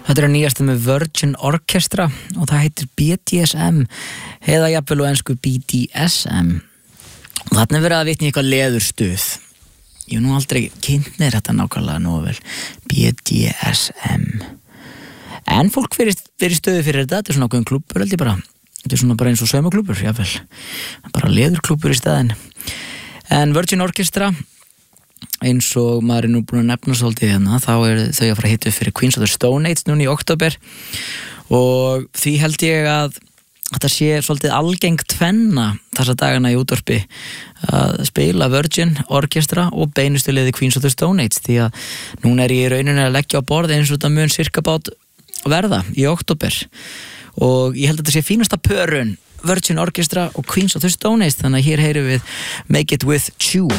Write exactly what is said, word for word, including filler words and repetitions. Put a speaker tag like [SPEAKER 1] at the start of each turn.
[SPEAKER 1] Þetta er nýjasta með Virgin Orchestra og það heitir B D S M eða jafnvel á ensku B D S M. Og þarna er verið að vitna í eitthvað leðurstuð. Ég hef nú aldrei kynnt mér þetta nákvæmlega nógu vel. B D S M. En fólk fyrir, fyrir stöðu fyrir þetta, þetta er svona ákveðin klúbbur held ég bara. Þetta er svona bara eins og saumaklúbbur, jafnvel. Bara leðurklúbbur í staðinn. En Virgin Orchestra, eins og maður er nú búin að nefna svolítið hérna, þá er þau að fara að hitta upp fyrir Queens of the Stone Age núna í október og því held ég að þetta sé svolítið algeng tvenna þessa dagana í útvarpi að spila Virgin Orchestra og beinustu liði Queens of the Stone Age því að núna er ég í rauninni að leggja á borð eins og þetta mun cirka bát verða í október og ég held að þetta sé fínasta pörun Virgin Orchestra og Queens of the Stone Age þannig að hér heyrum við Make It With Chew.